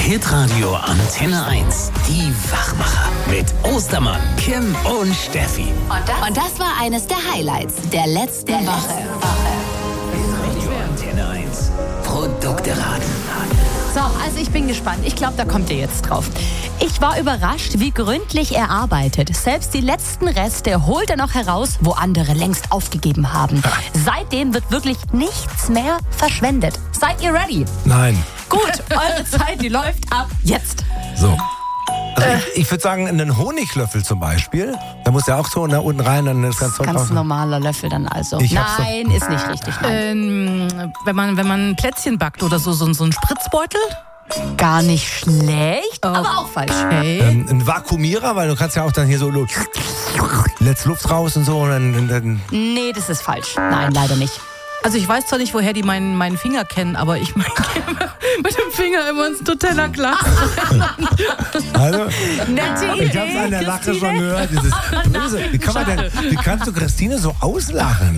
Hitradio Antenne 1. Die Wachmacher mit Ostermann, Kim und Steffi. Und das war eines der Highlights der letzten Woche. Hitradio Antenne 1. Produkterat. So, also ich bin gespannt. Ich glaube, da kommt ihr jetzt drauf. Ich war überrascht, wie gründlich er arbeitet. Selbst die letzten Reste holt er noch heraus, wo andere längst aufgegeben haben. Seitdem wird wirklich nichts mehr verschwendet. Seid ihr ready? Nein. Gut, eure Zeit, die läuft ab jetzt. So. Also ich würde sagen, einen Honiglöffel zum Beispiel. Da muss ja auch so nach unten rein, dann ist ganz Ganz normaler Löffel dann also. Ich hab's Nein, ist nicht richtig. Nein. Wenn man Plätzchen backt oder so ein Spritzbeutel? Gar nicht schlecht, aber auch falsch. Okay. Ein Vakuumierer, weil du kannst ja auch dann hier so lässt Luft raus und so. Und dann Nee, das ist falsch. Nein, leider nicht. Also ich weiß zwar nicht, woher die meinen Finger kennen, aber ich mit dem Finger immer ins Nutella-Glas. also, Nette ich hab's an der Lache schon gehört. Dieses Böse. Wie kannst du Christine so auslachen?